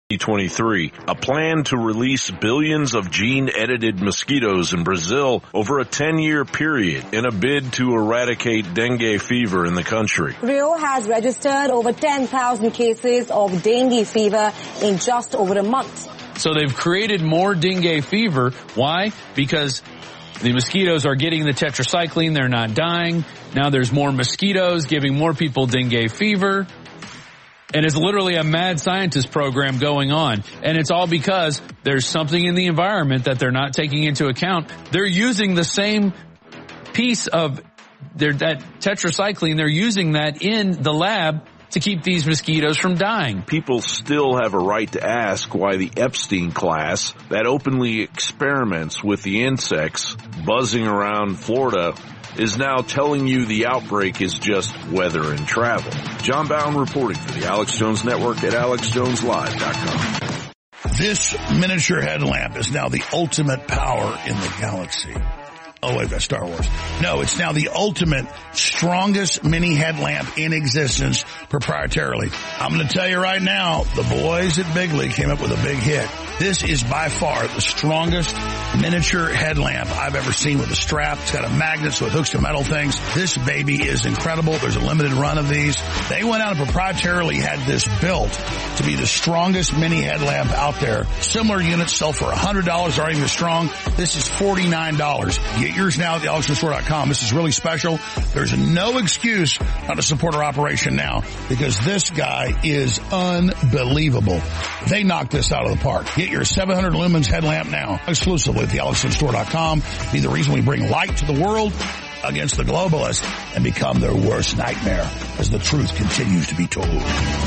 2023, a plan to release billions of gene-edited mosquitoes in Brazil over a 10-year period in a bid to eradicate dengue fever in the country. Rio has registered over 10,000 cases of dengue fever in just over a month. So they've created more dengue fever. Why? Because the mosquitoes are getting the tetracycline. They're not dying. Now there's more mosquitoes giving more people dengue fever. And it's literally a mad scientist program going on. And it's all because there's something in the environment that they're not taking into account. They're using the same piece of that tetracycline. They're using that in the lab to keep these mosquitoes from dying. People still have a right to ask why the Epstein class that openly experiments with the insects buzzing around Florida is now telling you the outbreak is just weather and travel. John Bound reporting for the Alex Jones Network at alexjoneslive.com. This miniature headlamp is now the ultimate power in the galaxy. Oh, wait, that's Star Wars. No, it's now the ultimate, strongest mini headlamp in existence proprietarily. I'm going to tell you right now, the boys at Bigley came up with a big hit. This is by far the strongest miniature headlamp I've ever seen with a strap. It's got a magnet so it hooks to metal things. This baby is incredible. There's a limited run of these. They went out and proprietarily had this built to be the strongest mini headlamp out there. Similar units sell for $100, aren't even as strong. This is $49. Get yours now at thealexjonesstore.com. This is really special. There's no excuse not to support our operation now because this guy is unbelievable. They knocked this out of the park. Get your 700 lumens headlamp now exclusively at thealexjonesstore.com. Be the reason we bring light to the world against the globalists and become their worst nightmare as the truth continues to be told.